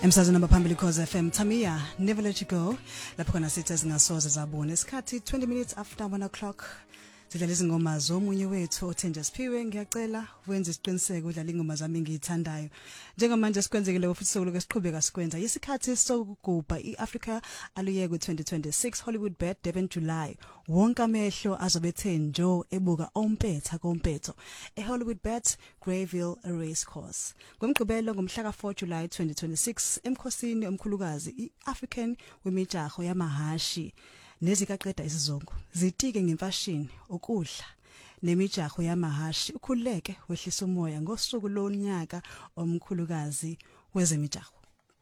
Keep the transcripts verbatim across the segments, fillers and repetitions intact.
Emsazweni abaphambili Khosi F M Tamiya Never Let You Go lapho khona sithi singasoze zabona isikhathi twenty minutes after one o'clock sidlala izingoma zomunye wethu othenja Siphiwe ngiyacela wenze isiqiniseko udlala ingoma zami ngiyithandayo njengamanje sikwenzekile futhi sokuluke siqhubeka sikwenza isikhathi sokugubha iAfrica aluyeke twenty twenty-six Hollywood Bed Durban July wonke amehlo azobethe njo ebuka ompetha kompetho eHollywood Bed Greyville Race Course ngomgqibelo ngomhla ka four July twenty twenty-six emkhosini omkhulukazi iAfrican wemijaho yamahashi nezikaqeda isizongo zitike ngemfashini ukudla nemijaho yamahashi ukhuleke wehlisa umoya ngosuku lonyaka omkhulukazi wezemijaho.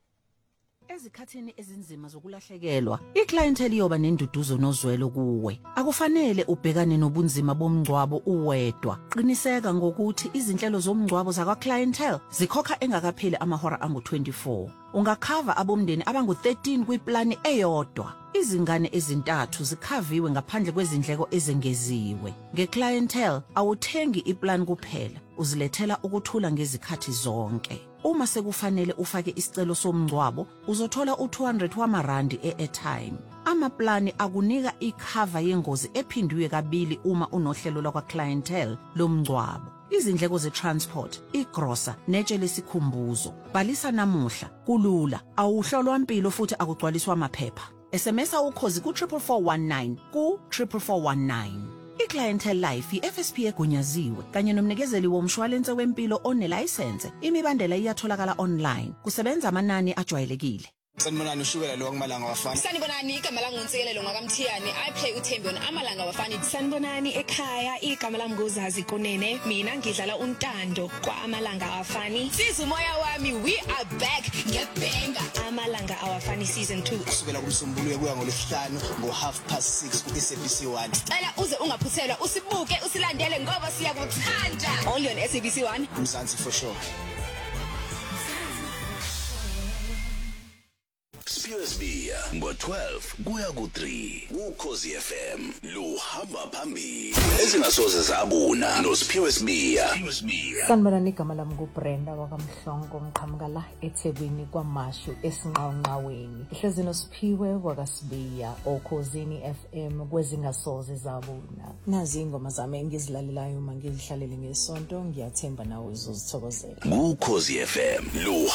Ezikhathini ezinzima zokulahlekelwa iclientele yoba nenduduzo nozwelo kuwe akufanele ubhekane nobunzima bomngcwabo uwedwa qiniseka ngokuthi izinhlelo zomngcwabo zakwa clientele zikhokha engakapheli amahora angu twenty-four ungakhava abomndeni abangu thirteen kwiplani eyodwa izingane ezintathu zikhaviwe ngaphandle kwezindleko ezengeziwe ngeclientele awuthengi iplan kuphela uzilethela ukuthula ngezikhathi zonke. Uma sekufanele ufake isicelo somngcwabo uzothola u two hundred wamarandi e-airtime. Amaplani akunika ikhava yengozi ephindiwe kabili uma unohlelo lwakwa clientele lomngcwabo. Izindleko ze-transport, igrosa, netshe lesikhumbuzo. Bhalisa namuhla, kulula, awuhlolwa impilo futhi akugcwaliswa amaphepha. S M S ukhozi ku triple four one nine ku triple four one nine. iClientele Life i-F S P egunyaziwe kanye nomnikezeli womshwalense wempilo onelicense imibandela iyatholakala online kusebenza amanani ajwayelekile. Sanibonani ushukela lo ngamalanga wafana. Sanibonani igama lami nguNtsikelelo ngakaMthiyane I play uThembion amalanga wafana. Sanibonani ekhaya igama lami nguZazi Kunene mina ngidlala uNtando kwa amalanga awafani. Siza umoya wami we are back ngebhenga amalanga awafani season two. Kusukela kumsombuluko kuya ngolesihlanu ngo half past six ku S A B C one. Cela uze ungaphuthelwa usibuke usilandele ngoba siyakuthanda. Only on S A B C one. Mzansi for sure. Sibia ngo twelve kuya ku three uKhosi F M lo hamba phambili ezingasoze zabona noSiphiwe Sibia. Sanibonani igama lami nguBrenda wakamhlongo ngiqhamuka la eThekwini kwaMashu esinqawunqaweni ihlezi noSiphiwe wakasibiya okhosini F M kwezingasoze zabona nazi ingoma zami engizilalelayo uma ngizihlalele ngesonto ngiyathemba nawe uzozithokozela uKhosi F M lo